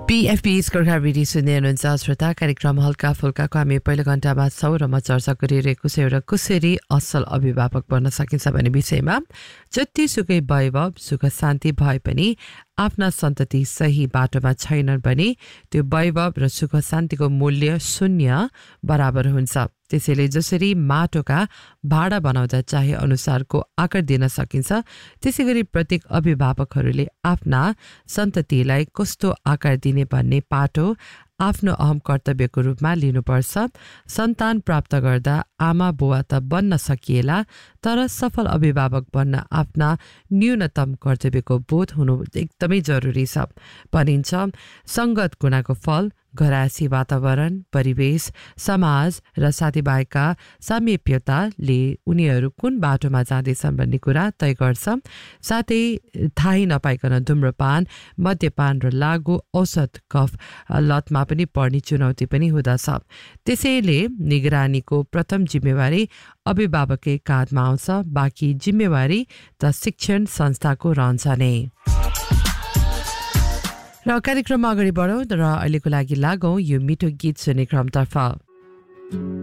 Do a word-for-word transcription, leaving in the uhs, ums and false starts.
BFP स्कोरका radio सुन्दै हुनुहुन्छ श्रोता। कार्यक्रम हल्का फुल्काको हामी पहिलो घण्टामा छौँ र म चर्चा गरिरहेको छु एउटा कसरी असल अभिभावक बन्न सकिन्छ भन्ने विषयमा। जतिसुकै वैभव सुख शान्ति भए पनि आफ्ना सन्तति सही बाटोमा छैनन् भने त्यो वैभव र सुख शान्तिको मूल्य शून्य बराबर हुन्छ। त्यसैले जसरी माटोका भाडा बनाउँदा चाहे अनुसारको आकार दिन सकिन्छ, त्यसै गरी प्रत्येक अभिभावकहरूले आफ्ना सन्ततिलाई कस्तो आकार दिने भन्ने पाटो आफ्नो अहम कर्तव्यको रूपमा लिनुपर्छ। सन्तान प्राप्त गर्दा आमा बुवा त बन्न सकिएला, तर सफल अभिभावक बन्न आफ्ना न्यूनतम कर्तव्यको बोध हुनु एकदमै जरुरी छ। भनिन्छ सङ्गत गुणाको फल घरायसी वातावरण, परिवेश, समाज र साथीभाइका सामिप्यताले उनीहरू कुन बाटोमा जाँदैछन् भन्ने कुरा तय गर्छ। साथै थाहै नपाइकन धुम्रपान, मद्यपान र लागु औषध कफ लतमा पनि पर्ने चुनौती पनि हुँदछ। त्यसैले निगरानीको प्रथम जिम्मेवारी अभिभावककै काँधमा आउँछ, बाँकी जिम्मेवारी त शिक्षण संस्थाको रहन्छ नै। र कार्यक्रममा अगाडि बढौँ र अहिलेको लागि लागौँ यो मिठो गीत सुन्ने क्रमतर्फ।